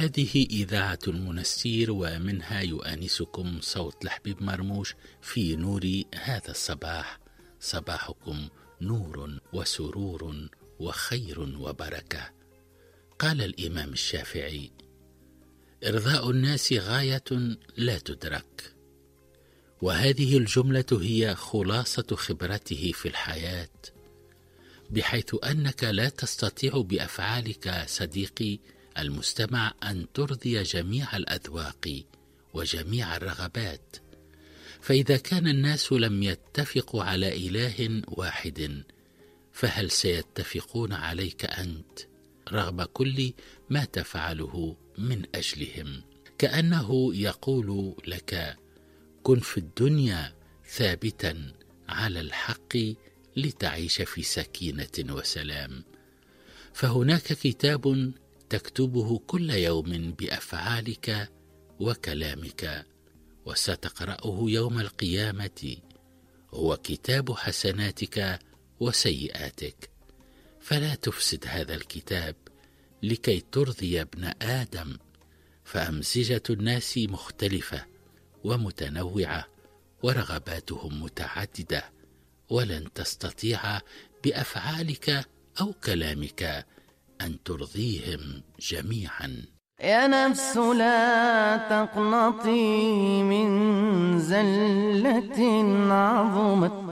هذه إذاعة المنستير، ومنها يؤانسكم صوت لحبيب مرموش في نور هذا الصباح. صباحكم نور وسرور وخير وبركة. قال الإمام الشافعي: إرضاء الناس غاية لا تدرك. وهذه الجملة هي خلاصة خبرته في الحياة، بحيث أنك لا تستطيع بأفعالك صديقي المستمع أن ترضي جميع الأذواق وجميع الرغبات، فإذا كان الناس لم يتفقوا على إله واحد، فهل سيتفقون عليك أنت رغم كل ما تفعله من أجلهم؟ كأنه يقول لك: كن في الدنيا ثابتا على الحق لتعيش في سكينة وسلام. فهناك كتاب تكتبه كل يوم بأفعالك وكلامك، وستقرأه يوم القيامة، هو كتاب حسناتك وسيئاتك. فلا تفسد هذا الكتاب لكي ترضي ابن آدم، فأمزجة الناس مختلفة ومتنوعة، ورغباتهم متعددة، ولن تستطيع بأفعالك أو كلامك أن ترضيهم جميعا. يا نفس لا تقنطي من زلة عظمت